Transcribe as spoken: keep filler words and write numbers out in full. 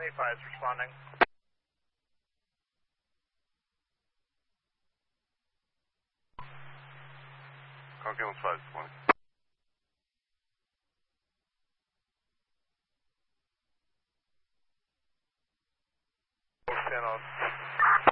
eighty-five is responding. Call Gillis five twenty. ten on.